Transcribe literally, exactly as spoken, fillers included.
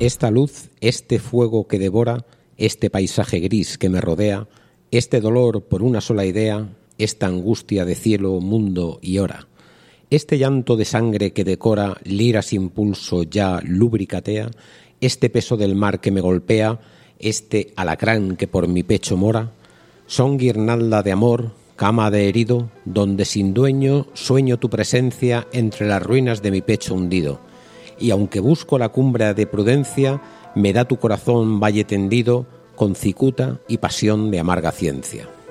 Esta luz, este fuego que devora, este paisaje gris que me rodea, este dolor por una sola idea, esta angustia de cielo, mundo y hora, este llanto de sangre que decora lira sin pulso ya lubricatea, este peso del mar que me golpea, este alacrán que por mi pecho mora, son guirnalda de amor, cama de herido, donde sin dueño sueño tu presencia entre las ruinas de mi pecho hundido. Y aunque busco la cumbre de prudencia, me da tu corazón valle tendido, con cicuta y pasión de amarga ciencia.